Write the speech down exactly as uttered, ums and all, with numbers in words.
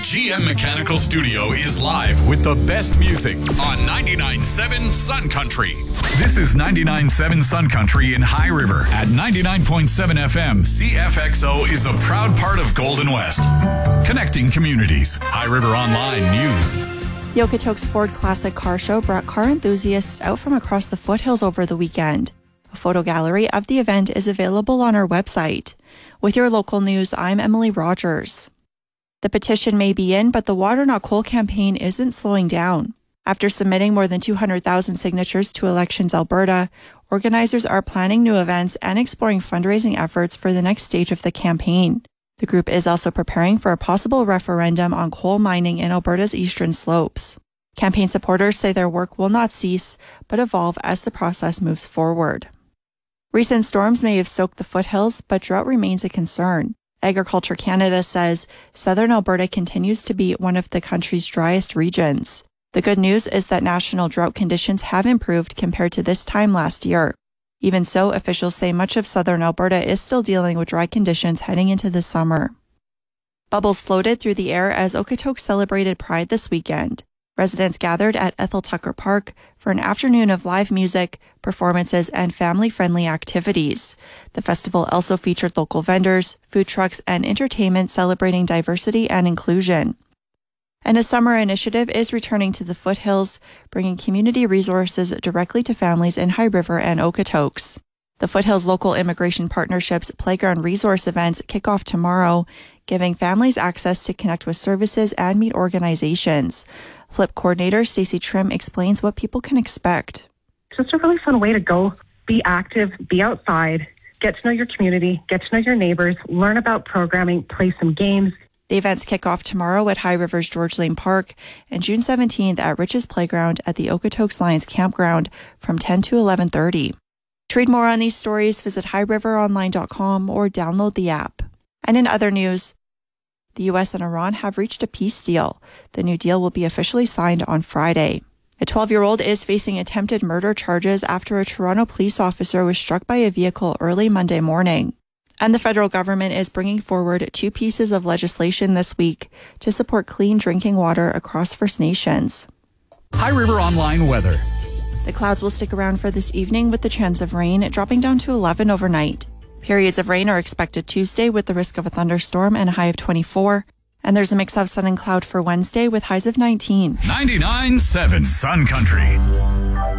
G M Mechanical Studio is live with the best music on ninety-nine point seven Sun Country. This is ninety-nine point seven Sun Country in High River at ninety-nine point seven F M. C F X O is a proud part of Golden West. Connecting communities. High River Online News. The Okotoks Ford Classic Car Show brought car enthusiasts out from across the foothills over the weekend. A photo gallery of the event is available on our website. With your local news, I'm Emily Rogers. The petition may be in, but the Water Not Coal campaign isn't slowing down. After submitting more than two hundred thousand signatures to Elections Alberta, organizers are planning new events and exploring fundraising efforts for the next stage of the campaign. The group is also preparing for a possible referendum on coal mining in Alberta's eastern slopes. Campaign supporters say their work will not cease, but evolve as the process moves forward. Recent storms may have soaked the foothills, but drought remains a concern. Agriculture Canada says southern Alberta continues to be one of the country's driest regions. The good news is that national drought conditions have improved compared to this time last year. Even so, officials say much of southern Alberta is still dealing with dry conditions heading into the summer. Bubbles floated through the air as Okotoks celebrated Pride this weekend. Residents gathered at Ethel Tucker Park for an afternoon of live music, performances, and family-friendly activities. The festival also featured local vendors, food trucks, and entertainment celebrating diversity and inclusion. And a summer initiative is returning to the foothills, bringing community resources directly to families in High River and Okotoks. The Foothills Local Immigration Partnership's Playground Resource events kick off tomorrow, giving families access to connect with services and meet organizations. Flip coordinator Stacey Trim explains what people can expect. It's just a really fun way to go, be active, be outside, get to know your community, get to know your neighbors, learn about programming, play some games. The events kick off tomorrow at High River's George Lane Park and June seventeenth at Rich's Playground at the Okotoks Lions Campground from ten to eleven thirty. To read more on these stories, visit high river online dot com or download the app. And in other news, the U S and Iran have reached a peace deal. The new deal will be officially signed on Friday. A twelve-year-old is facing attempted murder charges after a Toronto police officer was struck by a vehicle early Monday morning. And the federal government is bringing forward two pieces of legislation this week to support clean drinking water across First Nations. High River Online weather. The clouds will stick around for this evening with the chance of rain, dropping down to eleven overnight. Periods of rain are expected Tuesday with the risk of a thunderstorm and a high of twenty-four. And there's a mix of sun and cloud for Wednesday with highs of nineteen. ninety-nine point seven Sun Country.